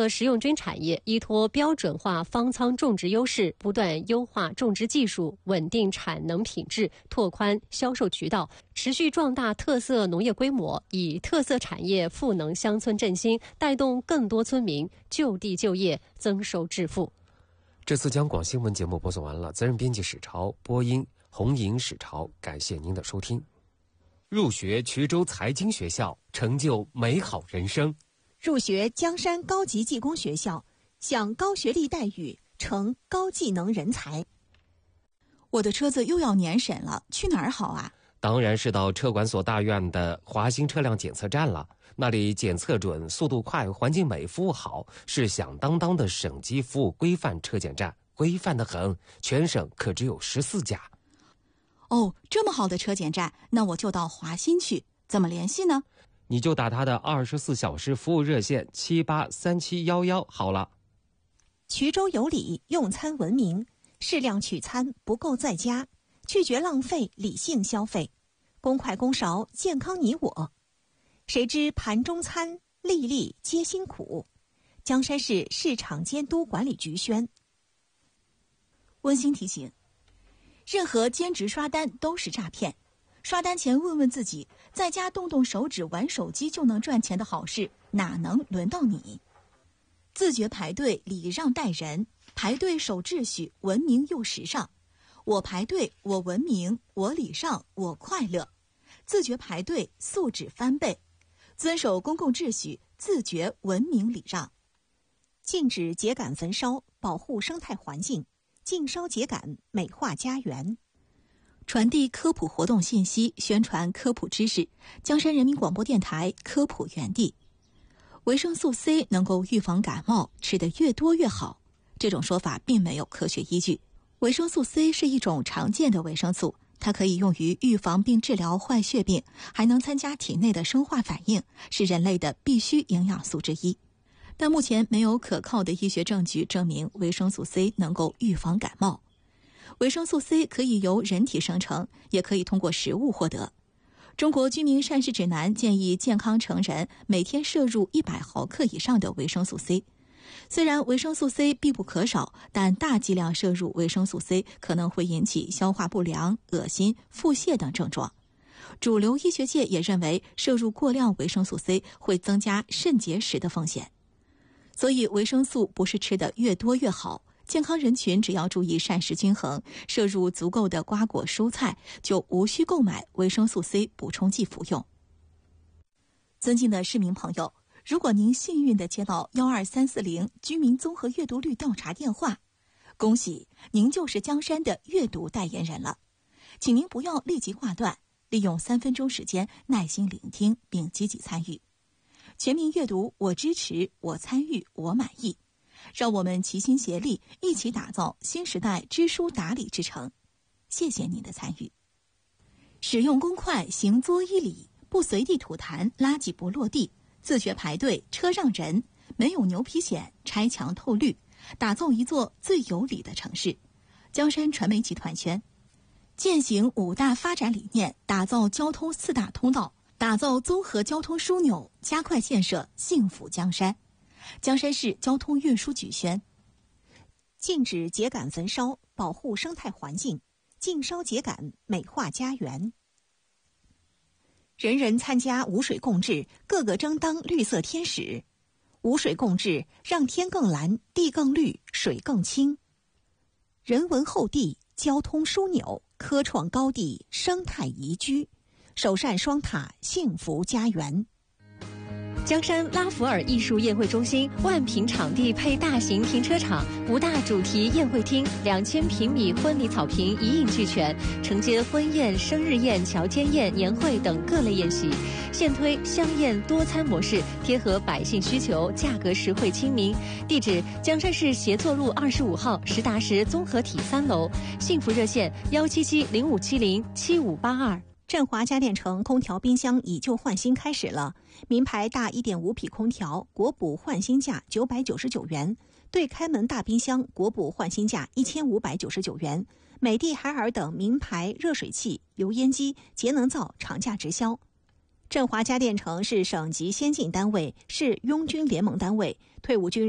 色食用菌产业依托标准化方舱种植优势，不断优化种植技术，稳定产能品质，拓宽销售渠道，持续壮大特色农业规模，以特色产业赋能乡村振兴，带动更多村民就地就业，增收致富。 这次央广新闻节目播送完了，责任编辑史超，播音红莹、史超，感谢您的收听。入学衢州财经学校，成就美好人生； 入学江山高级技工学校，享高学历待遇，成高技能人才。 我的车子又要年审了，去哪儿好啊？ 当然是到车管所大院的华新车辆检测站了，那里检测准、速度快、环境美、服务好，是响当当的省级服务规范车检站，规范得很，全省可只有14家。 哦，这么好的车检站，那我就到华新去，怎么联系呢？ 你就打他的24小时服务热线783711好了。 衢州有礼，用餐文明，适量取餐，不够在家，拒绝浪费，理性消费，公筷公勺，健康你我。谁知盘中餐，粒粒皆辛苦。江山市市场监督管理局宣。 温馨提醒：任何兼职刷单都是诈骗。刷单前问问自己，在家动动手指玩手机就能赚钱的好事，哪能轮到你？自觉排队，礼让待人，排队守秩序，文明又时尚。我排队，我文明，我礼让，我快乐。自觉排队，素质翻倍。遵守公共秩序，自觉文明礼让。 禁止秸秆焚烧，保护生态环境；禁烧秸秆，美化家园。 传递科普活动信息，宣传科普知识。江山人民广播电台科普园地。维生素 C 能够预防感冒，吃得越多越好。这种说法并没有科学依据。维生素 C 是一种常见的维生素，它可以用于预防并治疗坏血病，还能参加体内的生化反应，是人类的必需营养素之一。但目前没有可靠的医学证据证明维生素 C 能够预防感冒。维生素 C 可以由人体生成，也可以通过食物获得。中国居民膳食指南建议健康成人每天摄入100毫克以上的维生素 C。虽然维生素 C 必不可少，但大剂量摄入维生素 C 可能会引起消化不良、恶心、腹泻等症状。主流医学界也认为，摄入过量维生素 C 会增加肾结石的风险。所以维生素不是吃得越多越好，健康人群只要注意膳食均衡，摄入足够的瓜果蔬菜，就无需购买维生素 C 补充剂服用。尊敬的市民朋友，如果您幸运地接到12340居民综合阅读率调查电话，恭喜您就是江山的阅读代言人了。请您不要立即挂断，利用3分钟时间耐心聆听并积极参与。全民阅读，我支持，我参与，我满意。让我们齐心协力，一起打造新时代知书达理之城。谢谢您的参与。使用公筷，行作一礼，不随地吐痰，垃圾不落地，自觉排队，车让人，没有牛皮癣，拆墙透绿，打造一座最有礼的城市。江山传媒集团宣。践行5大发展理念，打造交通4大通道，打造综合交通枢纽，加快建设幸福江山。江山市交通运输局宣。 禁止秸秆焚烧，保护生态环境；禁烧秸秆，美化家园。人人参加无水共治，个个争当绿色天使。无水共治，让天更蓝，地更绿，水更清。人文厚地，交通枢纽，科创高地，生态宜居。首善双塔，幸福家园。 江山拉弗尔艺术宴会中心万平场地配大型停车场，5大主题宴会厅，2000平米婚礼草坪一应俱全，承接婚宴、生日宴、乔间宴、年会等各类宴席。现推香宴多餐模式，贴合百姓需求，价格实惠亲民。地址：江山市协作路25号实达实综合体3楼。幸福热线17705707582。 振华家电城空调冰箱以旧换新开始了，名牌大 1.5 匹空调国补换新价999元，对开门大冰箱国补换新价1599元，美的海尔等名牌热水器、油烟机、节能灶厂价直销。振华家电城是省级先进单位，是拥军联盟单位，退伍军人